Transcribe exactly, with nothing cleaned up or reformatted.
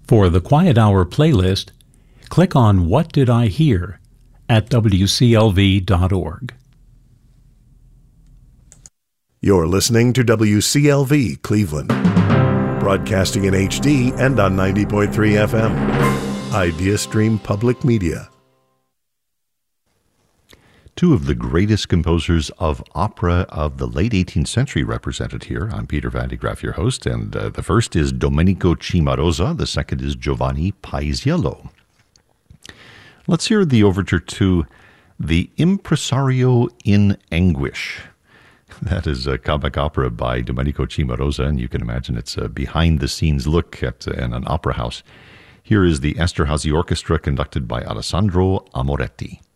For the Quiet Hour playlist, click on What Did I Hear at W C L V dot org. You're listening to W C L V Cleveland, broadcasting in H D and on ninety point three F M. IdeaStream Public Media. Two of the greatest composers of opera of the late eighteenth century represented here. I'm Peter Van de Graaff, your host, and uh, the first is Domenico Cimarosa. The second is Giovanni Paisiello. Let's hear the overture to The Impresario in Anguish. That is a comic opera by Domenico Cimarosa, and you can imagine it's a behind-the-scenes look at uh, in an opera house. Here is the Esterhazy Orchestra conducted by Alessandro Amoretti.